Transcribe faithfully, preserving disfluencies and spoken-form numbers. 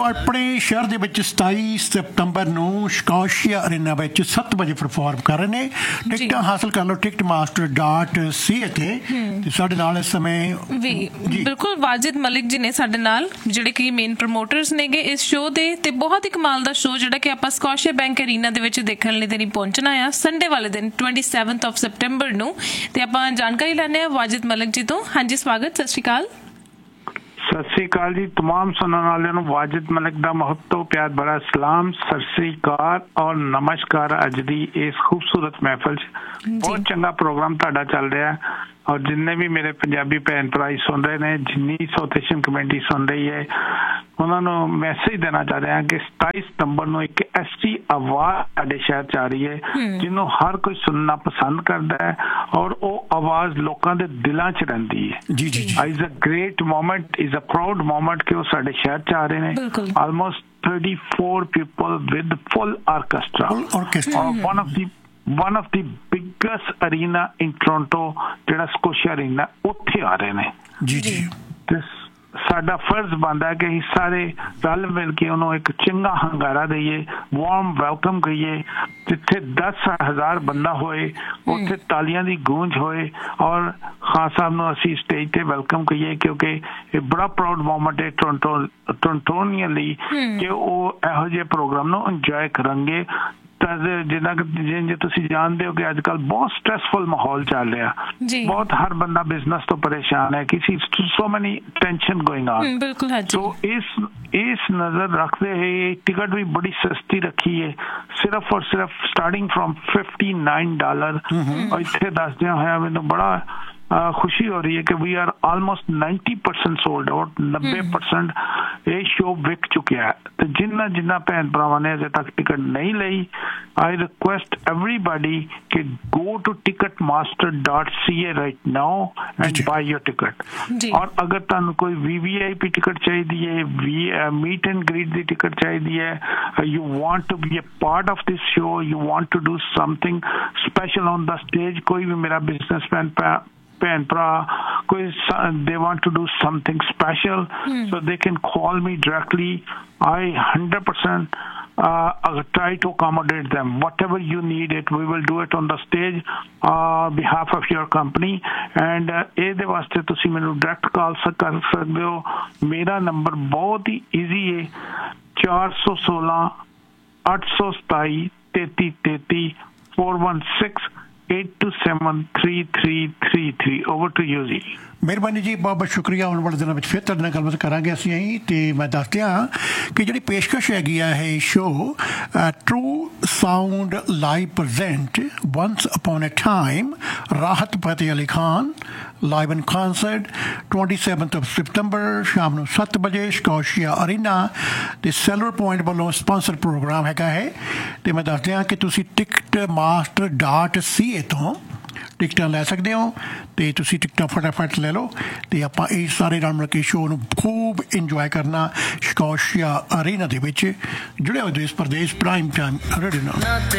ਆਪਣੇ ਸ਼ਹਿਰ ਦੇ ਵਿੱਚ ਸਤਾਈ ਸਤੰਬਰ ਨੂੰ ਸਕਾਸ਼ੀਆ ਅਰੀਨਾ ਵਿੱਚ ਸੱਤ ਵਜੇ ਪਰਫਾਰਮ ਕਰ ਰਹੇ ਨੇ। ਟਿਕਟਾਂ ਹਾਸਲ ਕਰ ਲਓ ਟਿਕਟ ਮਾਸਟਰ ਡਾਟ ਸੀ ਤੇ ਸਾਡੇ ਨਾਲ ਇਸ ਸਮੇਂ ਵੀ ਬਿਲਕੁਲ ਵਾਜਿਦ ਮਲਿਕ ਜੀ ਨੇ ਸਾਡੇ ਨਾਲ, ਜਿਹੜੇ ਕਿ ਮੇਨ ਪ੍ਰਮੋਟਰਸ ਨੇਗੇ ਇਸ ਸ਼ੋਅ ਦੇ। ਤੇ ਬਹੁਤ ਹੀ ਕਮਾਲ ਦਾ ਸ਼ੋਅ ਜਿਹੜਾ ਕਿ ਆਪਾਂ ਸਕਾਸ਼ੀਆ ਬੈਂਕ ਅਰੀਨਾ ਦੇ ਵਿੱਚ ਦੇਖਣ ਲਈ ਤੇ ਪਹੁੰਚਣਾ ਆ ਸੰਡੇ ਵਾਲੇ ਦਿਨ ਟਵੈਂਟੀ ਸੈਵਨਥ ਆਫ ਸੈਪਟੈਂਬਰ ਨੂੰ। ਤੇ ਆਪਾਂ ਜਾਣਕਾਰੀ ਲੈਣੇ ਆ ਵਾਜਿਦ ਮਲਿਕ ਜੀ ਤੋਂ। ਹਾਂਜੀ ਸਵਾਗਤ, ਸਤਿ ਸ਼੍ਰੀ ਅਕਾਲ। सत श्री अकाल जी, तमाम सुनने वाले नु वाजिद मलिक दा बहुत तो प्यार भरा सलाम, सत श्री अकाल और नमस्कार। अज दी इस खूबसूरत महफिल च बहुत चंगा प्रोग्राम तुहाडा चल रहा है और जिन्ने भी मेरे पंजाबी भैन भरा सुन रहे ने, जिन्नी साउथ एशियन कम्युनिटी सुन रही है, उन्होंने मैसेज देना चाह रहे हैं कि सताई सितंबर को एक ऐसी आवाज साडे शहर च आ रही है जिन्हों हर कोई सुनना पसंद करता है और वो आवाज लोगों के दिलों च रहिंदी है। जी जी is a great moment, is a proud moment कि वो साडे शहर च आ रहे हैं। Almost thirty four people with full orchestra और one of the one of the biggest arena in Toronto जिहड़ा स्कोशिया अरीना उत्थे आ रहे हैं। जी जी साडा फर्ज बनता है कि असीं सारे रल मिल के उन्होंने एक चंगा हंगारा दईए, वार्म वेलकम करिए। जिथे दस हजार बंदा होए उत्थे तालियां दी गूंज होए और खान साहब नूं असीं स्टेज ते वेलकम करिए, क्योंकि ये बड़ा प्राउड मोमेंट है टोरंटो टोरंटोनियन लई कि वो इहो जिहे प्रोग्राम नूं इंजॉय करनगे। जिन्ना जे तुसीं जानते हो कि अजकल बहुत स्ट्रेसफुल माहौल चल रहा, बहुत हर बंदा बिजनेस तो परेशान है, किसी so many tension going on. तो इस इस नजर रखते हुए टिकट भी बड़ी सस्ती रखी है, सिर्फ और सिर्फ starting from fifty nine dollar. और इतने दसदे होया मैनूं बड़ा खुशी हो रही है कि we are almost ninety percent sold out, नब्बे परसेंट ये शो विक चुका है। तो जिन्ना जिन्ना भैन भरावां ने अजे तक टिकट नहीं ली, आई रिक्वेस्ट एवरीबॉडी कि go to ticket master dot C A right now and by your ticket. और अगर तुहानूं कोई we we I P ticket चाहिए है, मीट एंड ग्रीट की टिकट चाहिए है, you want to be A part of this show, you want to do something special on the stage, कोई भी मेरा बिजनेसमैन भैन भरा कोई they want to do something special, hmm. so they can call me directly. I one hundred percent uh, try to accommodate them. Whatever you need it, we will do it on the stage uh, behalf of your company. And ਇਹਦੇ ਵਾਸਤੇ ਤੁਸੀਂ ਮੈਨੂੰ direct call ਕਰ ਸਕਦੇ ਹੋ। ਮੇਰਾ number ਬਹੁਤ ਹੀ easy ਹੈ, ਚਾਰ ਸੌ ਸੋਲਾਂ ਅੱਠ ਸੌ ਸਤਾਈ ਤੇਤੀ ਤੇਤੀ four one six eight two seven three three three three। Over to you ਜੀ। ਮਿਹਰਬਾਨੀ ਜੀ, ਬਹੁਤ ਬਹੁਤ ਸ਼ੁਕਰੀਆ। ਆਉਣ ਵਾਲੇ ਦਿਨਾਂ ਵਿੱਚ ਫਿਰ ਤੁਹਾਡੇ ਨਾਲ ਗੱਲਬਾਤ ਕਰਾਂਗੇ ਅਸੀਂ ਅਸੀਂ ਤੇ ਮੈਂ ਦੱਸਦਿਆਂ ਕਿ ਜਿਹੜੀ ਪੇਸ਼ਕਸ਼ ਹੈਗੀ ਆ ਇਹ show true sound live present ones upon a time Rahat Fateh Ali Khan live in concert twenty seventh of ਸਤੰਬਰ ਸ਼ਾਮ ਨੂੰ ਸੱਤ ਵਜੇ ਸਕਾਸ਼ੀਆ ਅਰੀਨਾ ਤੇ ਸੈਲਰ ਪੁਆਇੰਟ ਵੱਲੋਂ ਸਪਾਂਸਰ ਪ੍ਰੋਗਰਾਮ ਹੈਗਾ ਹੈ। ਤੇ ਮੈਂ ਦੱਸਦਿਆਂ ਕਿ ਤੁਸੀਂ ਟਿਕਟ ਮਾਸਟਰ ਡਾਟ ਸੀ ਏ ਤੋਂ ਟਿਕਟਾਂ ਲੈ ਸਕਦੇ ਹੋ ਤੇ ਤੁਸੀਂ ਟਿਕਟਾਂ ਫਟਾਫਟ ਲੈ ਲਓ ਤੇ ਆਪਾਂ ਇਹ ਸਾਰੇ ਰਲ ਮਿਲ ਕੇ ਸ਼ੋਅ ਨੂੰ ਖੂਬ ਇੰਜੋਏ ਕਰਨਾ ਸਕਾਸ਼ੀਆ ਅਰੀਨਾ ਦੇ ਵਿੱਚ। ਜੁੜੇ ਹੋਏ ਦੇਸ਼ ਪ੍ਰਦੇਸ਼ ਪ੍ਰਾਈਮ ਟਾਈਮ ਰੇਡੀਓ ਨਾਲ।